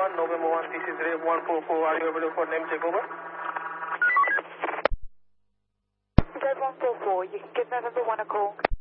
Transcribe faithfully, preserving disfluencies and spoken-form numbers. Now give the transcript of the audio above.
one, November one, this is Rev one four four, are you available for name check over? Rev one four four, you can give November one a call.